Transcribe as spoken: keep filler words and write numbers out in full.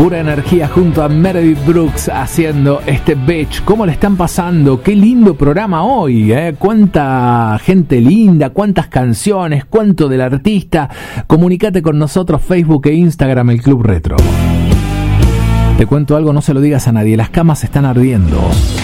Pura energía junto a Meredith Brooks haciendo este Bitch. ¿Cómo le están pasando? Qué lindo programa hoy, ¿eh? Cuánta gente linda, cuántas canciones, cuánto del artista. Comunicate con nosotros, Facebook e Instagram, el Club Retro. Te cuento algo, no se lo digas a nadie, las camas están ardiendo.